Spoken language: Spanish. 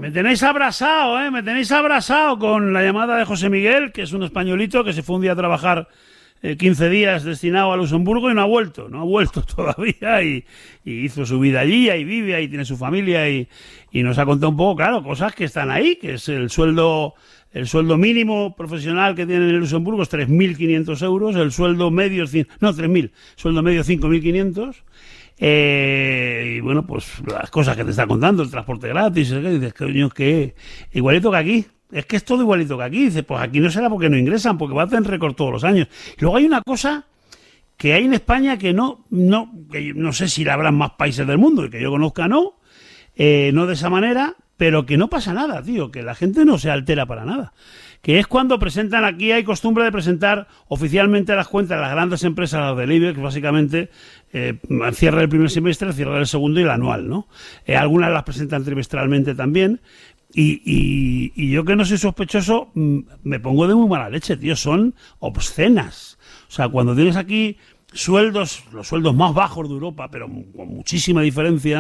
Me tenéis abrazado, ¿eh? Me tenéis abrazado con la llamada de José Miguel, que es un españolito que se fue un día a trabajar 15 días destinado a Luxemburgo y no ha vuelto todavía y hizo su vida allí, ahí vive, ahí tiene su familia y nos ha contado un poco, claro, cosas que están ahí, que es el sueldo mínimo profesional que tienen en Luxemburgo es 3.500 euros, el sueldo medio es 3.000, sueldo medio 5.500. Y bueno, pues las cosas que te está contando, el transporte gratis, y dices, coño, que igualito que aquí. Es que es todo igualito que aquí. Dice, pues aquí no será porque no ingresan, porque va a tener récord todos los años. Y luego hay una cosa que hay en España que no sé si la habrá en más países del mundo, y que yo conozca no de esa manera, pero que no pasa nada, tío, que la gente no se altera para nada. Que es cuando presentan, aquí hay costumbre de presentar oficialmente las cuentas de las grandes empresas, las del IBEX, básicamente, cierre el primer semestre, cierre el segundo y el anual, ¿no? Algunas las presentan trimestralmente también. Y yo, que no soy sospechoso, me pongo de muy mala leche, tío. Son obscenas. O sea, cuando tienes aquí los sueldos más bajos de Europa, pero con muchísima diferencia,